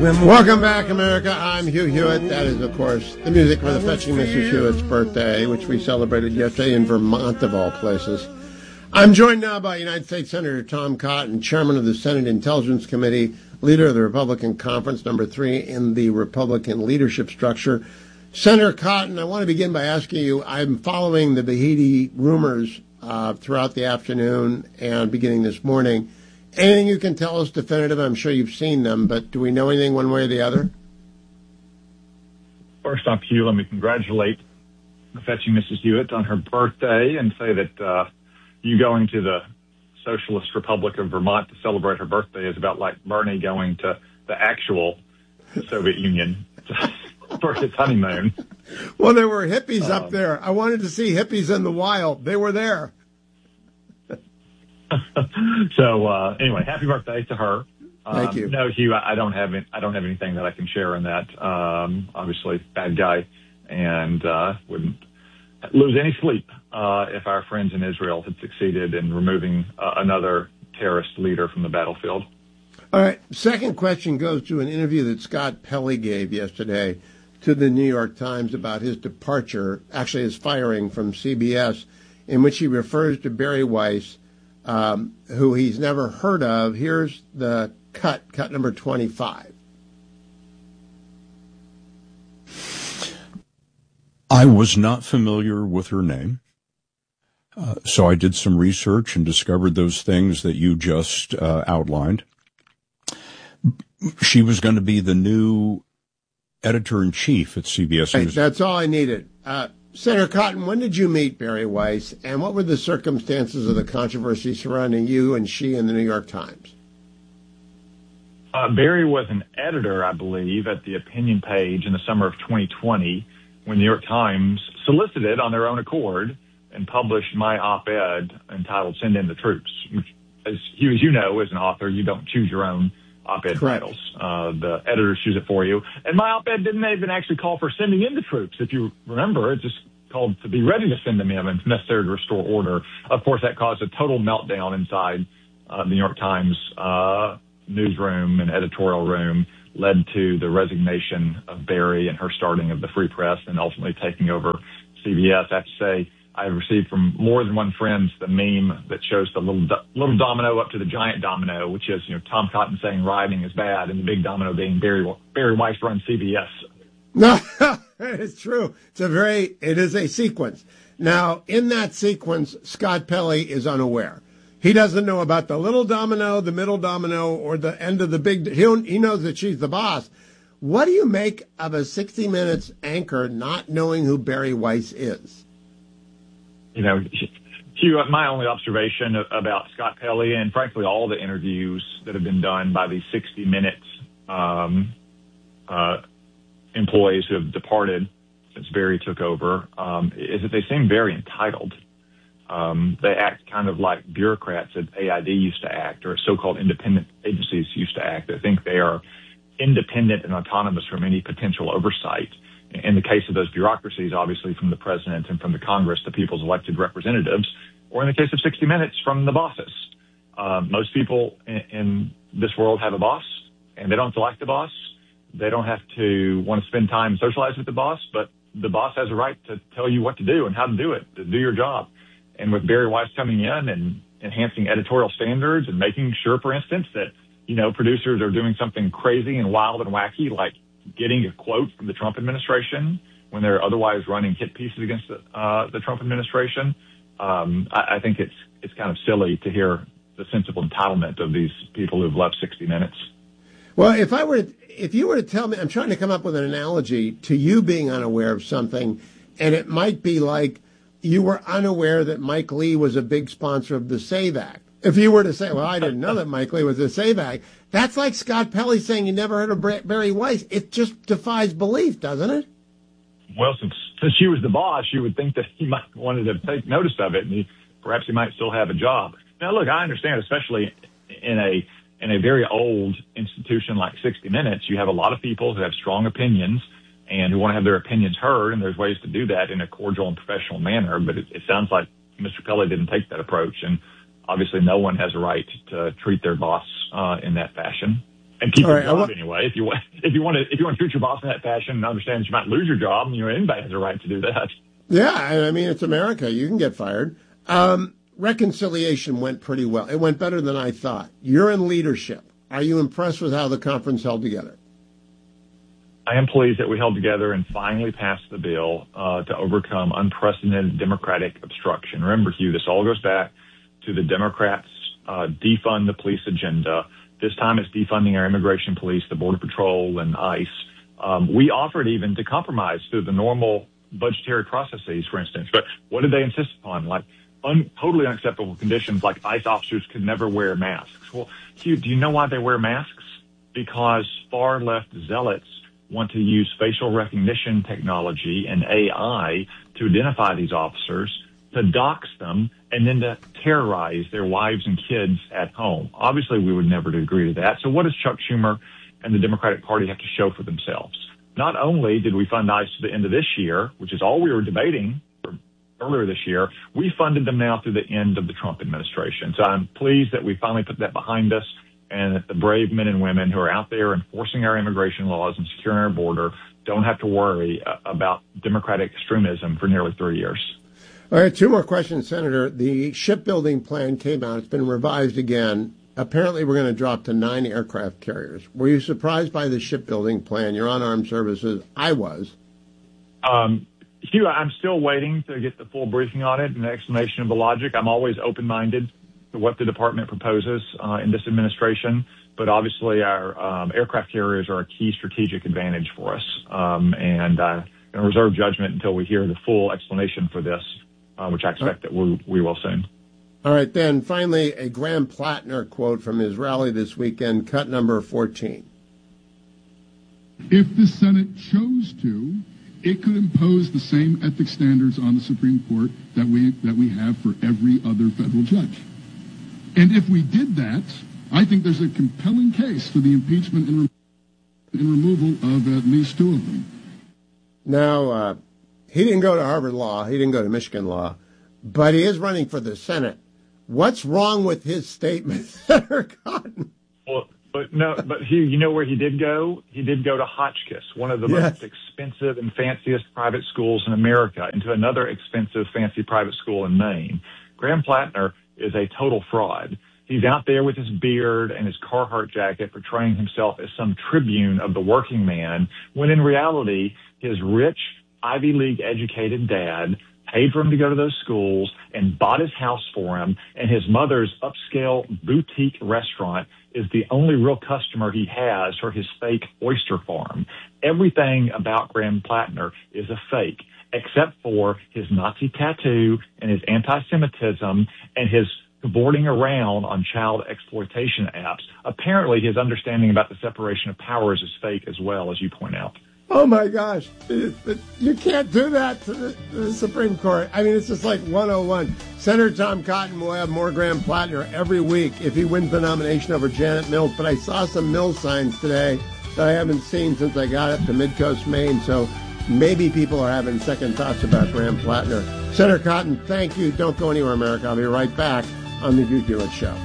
Welcome back, America. I'm Hugh Hewitt. That is, of course, the music for the Fetching Mrs. Hewitt's birthday, which we celebrated yesterday in Vermont, of all places. I'm joined now by United States Senator Tom Cotton, chairman of the Senate Intelligence Committee, leader of the Republican Conference, number 3 in the Republican leadership structure. Senator Cotton, I want to begin by asking you, I'm following the Bahidi rumors throughout the afternoon and beginning this morning. Anything you can tell us definitive? I'm sure you've seen them, but do we know anything one way or the other? First off, Hugh, let me congratulate the Fetching Mrs. Hewitt on her birthday and say that you going to the Socialist Republic of Vermont to celebrate her birthday is about like Bernie going to the actual Soviet Union for his honeymoon. Well, there were hippies up there. I wanted to see hippies in the wild. They were there. So anyway, happy birthday to her. Thank you. No, Hugh, I don't have anything that I can share in that. Obviously, bad guy, and wouldn't lose any sleep if our friends in Israel had succeeded in removing another terrorist leader from the battlefield. All right. Second question goes to an interview that Scott Pelley gave yesterday to the New York Times about his departure, actually his firing from CBS, in which he refers to Bari Weiss, who he's never heard of. Here's the cut number 25. I was not familiar with her name, so I did some research and discovered those things that you just outlined. She was going to be the new editor-in-chief at CBS News. That's all I needed. Senator Cotton, when did you meet Bari Weiss, and what were the circumstances of the controversy surrounding you and she in the New York Times? Bari was an editor, I believe, at the opinion page in the summer of 2020 when the New York Times solicited on their own accord and published my op-ed entitled Send in the Troops, which, as you know, as an author, you don't choose your own op-ed titles. The editors choose it for you. And my op-ed didn't even actually call for sending in the troops. If you remember, it just called to be ready to send them in and necessary to restore order. Of course, that caused a total meltdown inside the New York Times newsroom and editorial room, led to the resignation of Bari and her starting of the Free Press and ultimately taking over CBS. I have to say, I have received from more than one friend the meme that shows the little domino up to the giant domino, which is, Tom Cotton saying rioting is bad and the big domino being Bari Weiss runs CBS. No, it's true. It is a sequence. Now, in that sequence, Scott Pelley is unaware. He doesn't know about the little domino, the middle domino, or the end of the big. He knows that she's the boss. What do you make of a 60 Minutes anchor not knowing who Bari Weiss is? Hugh, my only observation about Scott Pelley and, frankly, all the interviews that have been done by these 60 Minutes employees who have departed since Bari took over is that they seem very entitled. They act kind of like bureaucrats at AID used to act, or so-called independent agencies used to act. I think they are independent and autonomous from any potential oversight. In the case of those bureaucracies, obviously from the president and from the Congress, the people's elected representatives, or in the case of 60 Minutes, from the bosses. Most people in this world have a boss, and they don't have to like the boss. They don't have to want to spend time and socialize with the boss, but the boss has a right to tell you what to do and how to do it, to do your job. And with Bari Weiss coming in and enhancing editorial standards and making sure, for instance, that, producers are doing something crazy and wild and wacky, like getting a quote from the Trump administration when they're otherwise running hit pieces against the Trump administration. I think it's kind of silly to hear the sense of entitlement of these people who've left 60 Minutes. Well, if you were to tell me, I'm trying to come up with an analogy to you being unaware of something, and it might be like you were unaware that Mike Lee was a big sponsor of the SAVE Act. If you were to say, well, I didn't know that Mike Lee was a SAVE Act, that's like Scott Pelley saying you never heard of Bari Weiss. It just defies belief, doesn't it? Well, since she was the boss, you would think that he might wanted to take notice of it, and perhaps he might still have a job. Now, look, I understand, especially in a very old institution like 60 Minutes, you have a lot of people who have strong opinions and who want to have their opinions heard, and there's ways to do that in a cordial and professional manner. But it sounds like Mr. Pelley didn't take that approach, and obviously no one has a right to treat their boss in that fashion. and keep your job anyway. If you want to treat your boss in that fashion and understand you might lose your job, anybody has a right to do that. Yeah, I mean, it's America. You can get fired. Reconciliation went pretty well. It went better than I thought. You're in leadership. Are you impressed with how the conference held together? I am pleased that we held together and finally passed the bill to overcome unprecedented Democratic obstruction. Remember, Hugh, this all goes back to the Democrats' defund the police agenda. This time it's defunding our immigration police, the Border Patrol, and ICE. We offered even to compromise through the normal budgetary processes, for instance. But what did they insist upon? Like totally unacceptable conditions, like ICE officers could never wear masks. Well, Hugh, do you know why they wear masks? Because far-left zealots want to use facial recognition technology and AI to identify these officers, to dox them, and then to terrorize their wives and kids at home. Obviously, we would never agree to that. So what does Chuck Schumer and the Democratic Party have to show for themselves? Not only did we fund ICE to the end of this year, which is all we were debating earlier this year, we funded them now through the end of the Trump administration. So I'm pleased that we finally put that behind us, and that the brave men and women who are out there enforcing our immigration laws and securing our border don't have to worry about Democratic extremism for nearly 3 years. All right, two more questions, Senator. The shipbuilding plan came out. It's been revised again. Apparently, we're going to drop to 9 aircraft carriers. Were you surprised by the shipbuilding plan? You're on armed services. I was. Hugh, I'm still waiting to get the full briefing on it and the explanation of the logic. I'm always open-minded to what the department proposes in this administration, but obviously our aircraft carriers are a key strategic advantage for us, and I'm going to reserve judgment until we hear the full explanation for this, which I expect that we will soon. All right, then finally, a Graham Plattner quote from his rally this weekend, cut number 14. If the Senate chose to, it could impose the same ethics standards on the Supreme Court that we have for every other federal judge. And if we did that, I think there's a compelling case for the impeachment and removal of at least two of them. Now, he didn't go to Harvard Law. He didn't go to Michigan Law. But he is running for the Senate. What's wrong with his statement, Senator Cotton? Well, but Hugh, you know where he did go? He did go to Hotchkiss, one of the most expensive and fanciest private schools in America, into another expensive, fancy private school in Maine. Graham Plattner is a total fraud. He's out there with his beard and his Carhartt jacket portraying himself as some tribune of the working man, when in reality, his rich, Ivy League educated dad paid for him to go to those schools and bought his house for him, and his mother's upscale boutique restaurant is the only real customer he has for his fake oyster farm. Everything about Graham Plattner is a fake, except for his Nazi tattoo and his anti-Semitism and his cavorting around on child exploitation apps. Apparently, his understanding about the separation of powers is fake as well, as you point out. Oh, my gosh. You can't do that to the Supreme Court. I mean, it's just like 101. Senator Tom Cotton will have more Graham Plattner every week if he wins the nomination over Janet Mills. But I saw some Mills signs today that I haven't seen since I got up to Midcoast, Maine. So maybe people are having second thoughts about Graham Plattner. Senator Cotton, thank you. Don't go anywhere, America. I'll be right back on the Hugh Hewitt Show.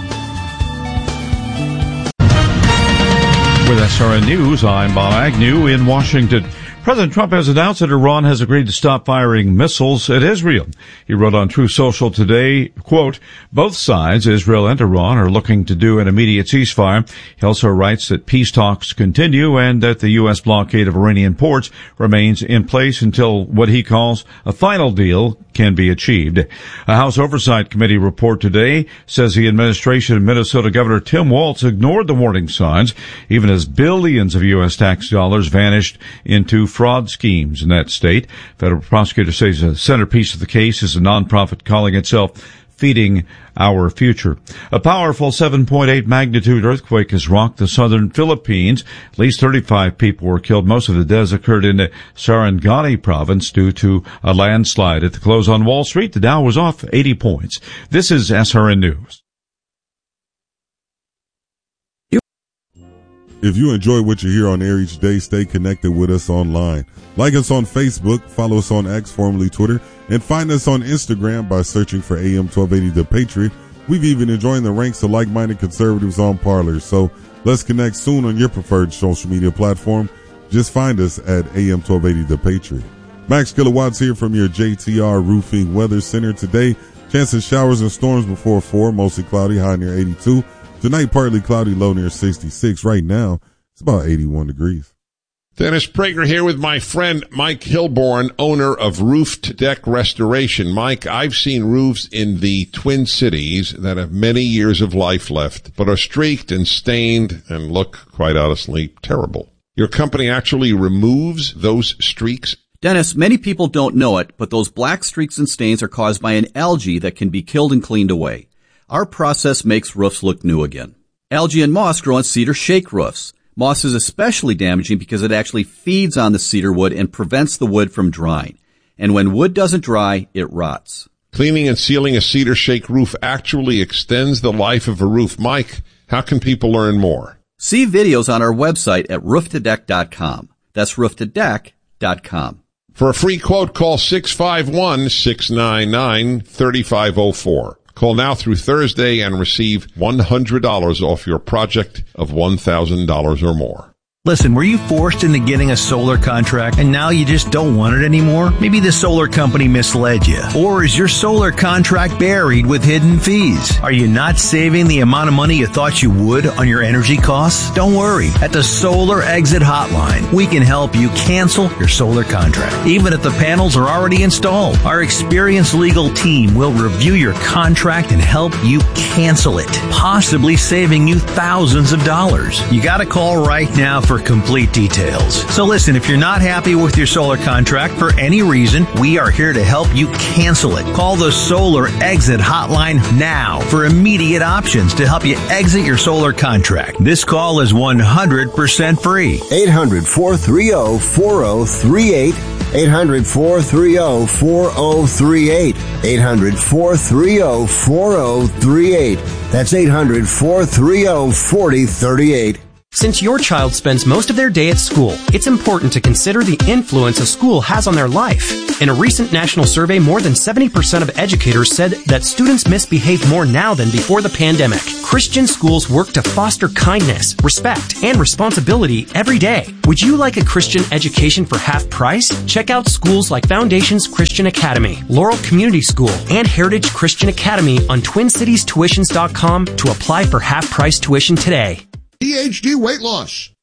With SRN News, I'm Bob Agnew in Washington. President Trump has announced that Iran has agreed to stop firing missiles at Israel. He wrote on Truth Social today, quote, both sides, Israel and Iran, are looking to do an immediate ceasefire. He also writes that peace talks continue and that the U.S. blockade of Iranian ports remains in place until what he calls a final deal can be achieved. A House Oversight Committee report today says the administration of Minnesota Governor Tim Walz ignored the warning signs, even as billions of U.S. tax dollars vanished into fraud schemes in that state. Federal prosecutors say the centerpiece of the case is a nonprofit calling itself Feeding Our Future. A powerful 7.8 magnitude earthquake has rocked the southern Philippines. At least 35 people were killed. Most of the deaths occurred in the Sarangani province due to a landslide. At the close on Wall Street, the Dow was off 80 points. This is SRN News. If you enjoy what you hear on air each day, stay connected with us online. Like us on Facebook, follow us on X, formerly Twitter, and find us on Instagram by searching for AM 1280 The Patriot. We've even joined the ranks of like-minded conservatives on Parler. So let's connect soon on your preferred social media platform. Just find us at AM 1280 The Patriot. Max Kilowatts here from your JTR Roofing Weather Center today. Chance of showers and storms before 4, mostly cloudy, high near 82. Tonight, partly cloudy, low near 66. Right now, it's about 81 degrees. Dennis Prager here with my friend Mike Hilborn, owner of Roof to Deck Restoration. Mike, I've seen roofs in the Twin Cities that have many years of life left, but are streaked and stained and look, quite honestly, terrible. Your company actually removes those streaks? Dennis, many people don't know it, but those black streaks and stains are caused by an algae that can be killed and cleaned away. Our process makes roofs look new again. Algae and moss grow on cedar shake roofs. Moss is especially damaging because it actually feeds on the cedar wood and prevents the wood from drying. And when wood doesn't dry, it rots. Cleaning and sealing a cedar shake roof actually extends the life of a roof. Mike, how can people learn more? See videos on our website at rooftodeck.com. That's rooftodeck.com. For a free quote, call 651-699-3504. Call now through Thursday and receive $100 off your project of $1,000 or more. Listen, were you forced into getting a solar contract and now you just don't want it anymore? Maybe the solar company misled you. Or is your solar contract buried with hidden fees? Are you not saving the amount of money you thought you would on your energy costs? Don't worry. At the Solar Exit Hotline, we can help you cancel your solar contract, even if the panels are already installed. Our experienced legal team will review your contract and help you cancel it, possibly saving you thousands of dollars. You gotta call right now for complete details. So listen, if you're not happy with your solar contract for any reason, we are here to help you cancel it. Call the Solar Exit Hotline now for immediate options to help you exit your solar contract. This call is 100% free. 800-430-4038. 800-430-4038. 800-430-4038. That's 800-430-4038. Since your child spends most of their day at school, it's important to consider the influence a school has on their life. In a recent national survey, more than 70% of educators said that students misbehave more now than before the pandemic. Christian schools work to foster kindness, respect, and responsibility every day. Would you like a Christian education for half price? Check out schools like Foundations Christian Academy, Laurel Community School, and Heritage Christian Academy on TwinCitiesTuitions.com to apply for half price tuition today. PhD weight loss.